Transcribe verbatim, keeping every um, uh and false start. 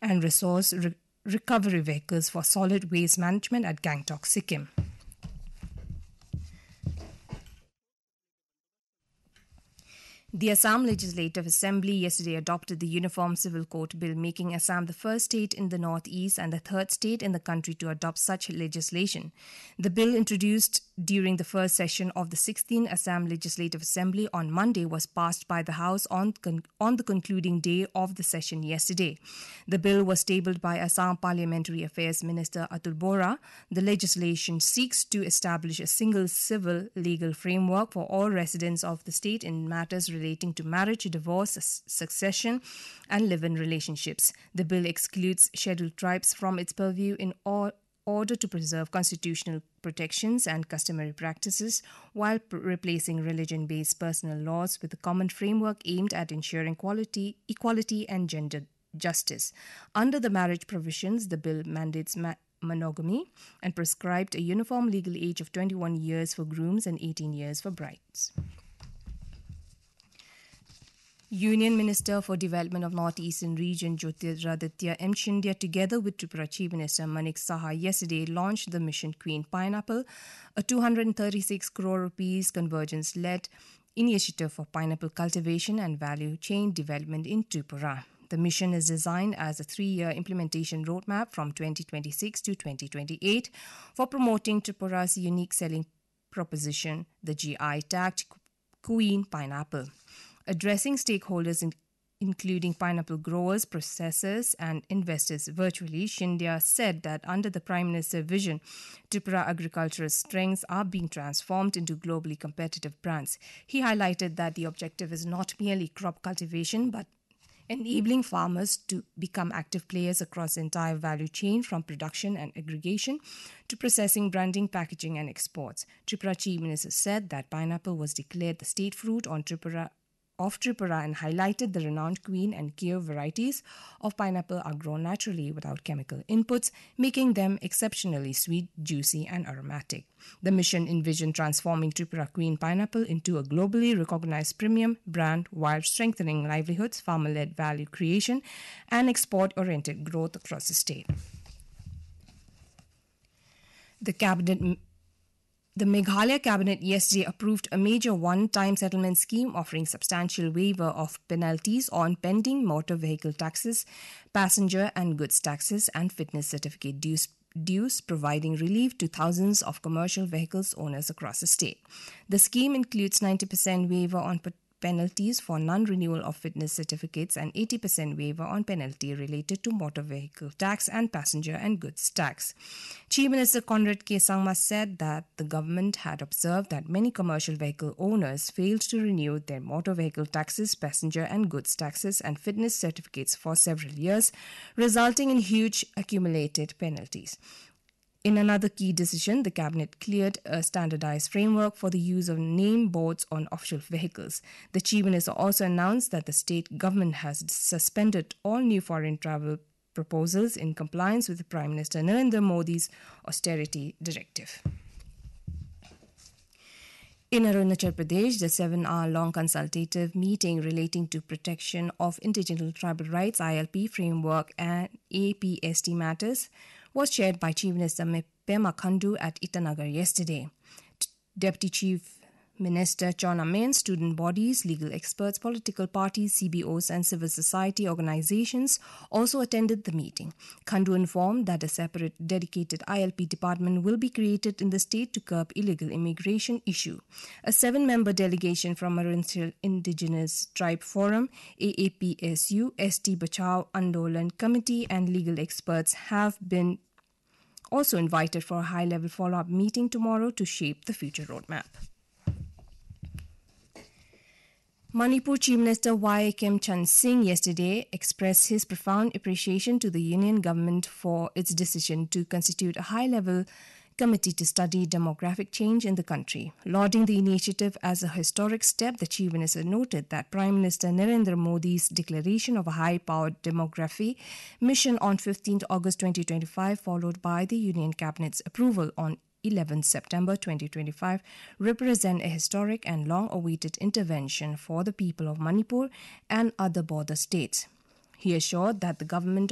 and resource re- recovery vehicles for solid waste management at Gangtok, Sikkim. The Assam Legislative Assembly yesterday adopted the Uniform Civil Code Bill, making Assam the first state in the northeast and the third state in the country to adopt such legislation. The bill, introduced during the first session of the sixteenth Assam Legislative Assembly on Monday, was passed by the House on, con- on the concluding day of the session yesterday. The bill was tabled by Assam Parliamentary Affairs Minister Atul Bora. The legislation seeks to establish a single civil legal framework for all residents of the state in matters related relating to marriage, divorce, succession, and live-in relationships. The bill excludes scheduled tribes from its purview in all order to preserve constitutional protections and customary practices while p- replacing religion-based personal laws with a common framework aimed at ensuring quality, equality and gender justice. Under the marriage provisions, the bill mandates ma- monogamy and prescribed a uniform legal age of twenty-one years for grooms and eighteen years for brides. Union Minister for Development of North-Eastern Region Jyotiraditya M. Scindia, together with Tripura Chief Minister Manik Saha, yesterday launched the Mission Queen Pineapple, a two hundred thirty-six crore rupees convergence-led initiative for pineapple cultivation and value chain development in Tripura. The mission is designed as a three-year implementation roadmap from twenty twenty-six to twenty twenty-eight for promoting Tripura's unique selling proposition, the G I-tagged Queen Pineapple. Addressing stakeholders in, including pineapple growers, processors and investors virtually, Scindia said that under the Prime Minister's vision, Tripura agricultural strengths are being transformed into globally competitive brands. He highlighted that the objective is not merely crop cultivation but enabling farmers to become active players across the entire value chain from production and aggregation to processing, branding, packaging and exports. Tripura Chief Minister said that pineapple was declared the state fruit on Tripura of Tripura and highlighted the renowned Queen and Keo varieties of pineapple are grown naturally without chemical inputs, making them exceptionally sweet, juicy and aromatic. The mission envisioned transforming Tripura Queen Pineapple into a globally recognized premium brand while strengthening livelihoods, farmer-led value creation and export-oriented growth across the state. The cabinet The Meghalaya Cabinet yesterday approved a major one-time settlement scheme offering substantial waiver of penalties on pending motor vehicle taxes, passenger and goods taxes, and fitness certificate dues, dues, providing relief to thousands of commercial vehicles owners across the state. The scheme includes ninety percent waiver on penalties for non-renewal of fitness certificates and eighty percent waiver on penalty related to motor vehicle tax and passenger and goods tax. Chief Minister Conrad K. Sangma said that the government had observed that many commercial vehicle owners failed to renew their motor vehicle taxes, passenger and goods taxes and fitness certificates for several years, resulting in huge accumulated penalties. In another key decision, the Cabinet cleared a standardized framework for the use of name boards on official vehicles. The Chief Minister also announced that the state government has suspended all new foreign travel proposals in compliance with Prime Minister Narendra Modi's austerity directive. In Arunachal Pradesh, the seven-hour-long consultative meeting relating to protection of indigenous tribal rights, I L P framework and A P S T matters was chaired by Chief Minister Pema Khandu at Itanagar yesterday. Deputy Chief Minister Chona Main, student bodies, legal experts, political parties, C B Os and civil society organizations also attended the meeting. Khandu informed that a separate dedicated I L P department will be created in the state to curb illegal immigration issue. A seven-member delegation from Arunachal Indigenous Tribe Forum, A A P S U, S T Bachao Andolan Committee and legal experts have been also invited for a high-level follow-up meeting tomorrow to shape the future roadmap. Manipur Chief Minister Y. Kim Chan Singh yesterday expressed his profound appreciation to the Union government for its decision to constitute a high-level committee to study demographic change in the country. Lauding the initiative as a historic step, the Chief Minister noted that Prime Minister Narendra Modi's declaration of a high-powered demography mission on fifteenth August twenty twenty-five, followed by the Union Cabinet's approval on eleventh September twenty twenty-five, represent a historic and long-awaited intervention for the people of Manipur and other border states. He assured that the government